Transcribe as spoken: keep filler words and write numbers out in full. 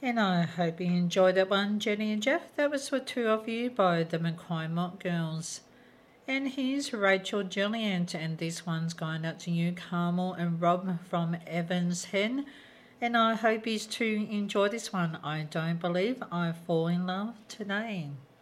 And I hope you enjoyed that one, Jenny and Jeff. That was for two of you by the Mackay Mock Girls. And here's Rachel Gilliant, and this one's going out to you, Carmel and Rob from Evans Hen. And I hope you too enjoy this one. I don't believe I fall in love today.